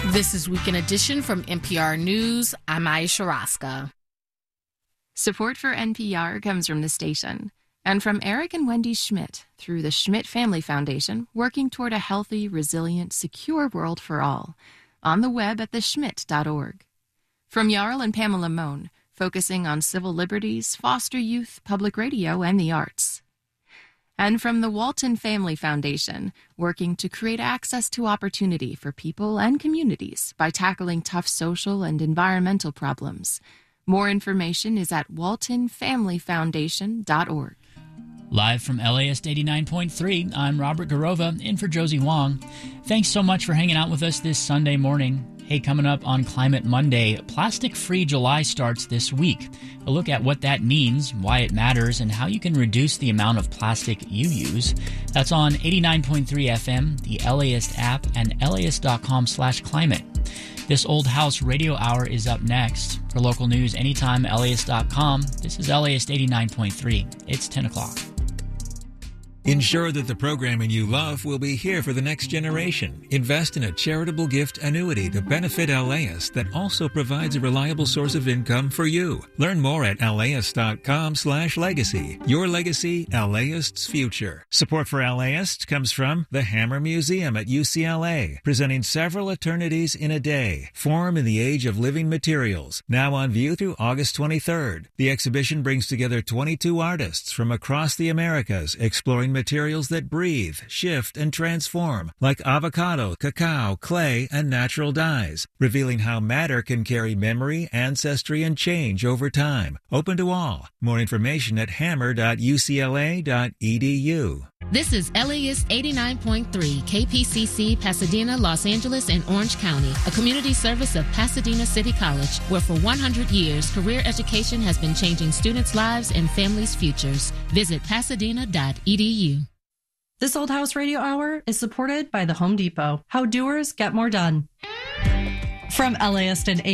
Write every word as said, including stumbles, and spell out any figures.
This is Weekend Edition from N P R News. I'm Aisha Raska. Support for N P R comes from the station and from Eric and Wendy Schmidt through the Schmidt Family Foundation, working toward a healthy, resilient, secure world for all. On the web at the schmidt dot org. From Jarl and Pamela Mohn, focusing on civil liberties, foster youth, public radio, and the arts. And from the Walton Family Foundation, working to create access to opportunity for people and communities by tackling tough social and environmental problems. More information is at walton family foundation dot org. Live from L A S eighty-nine point three, I'm Robert Garova, in for Josie Wong. Thanks so much for hanging out with us this Sunday morning. Hey, coming up on Climate Monday, Plastic-Free July starts this week. A look at what that means, why it matters, and how you can reduce the amount of plastic you use. That's on eighty-nine point three F M, the LAist app, and LAist dot com slash climate. This Old House Radio Hour is up next. For local news anytime, L A ist dot com. This is LAist eighty-nine point three. It's ten o'clock. Ensure that the programming you love will be here for the next generation. Invest in a charitable gift annuity to benefit LAist that also provides a reliable source of income for you. Learn more at LAist dot com slash legacy. Your legacy, LAist's future. Support for LAist comes from the Hammer Museum at U C L A, presenting several eternities in a day. Form in the Age of Living Materials. Now on view through August twenty-third. The exhibition brings together twenty-two artists from across the Americas, exploring materials that breathe, shift, and transform, like avocado, cacao, clay, and natural dyes, revealing how matter can carry memory, ancestry, and change over time. Open to all. More information at hammer dot u c l a dot e d u. This is LAist eighty-nine point three, K P C C, Pasadena, Los Angeles, and Orange County, a community service of Pasadena City College, where for one hundred years, career education has been changing students' lives and families' futures. Visit pasadena dot e d u. This Old House Radio Hour is supported by the Home Depot. How doers get more done. From LAist and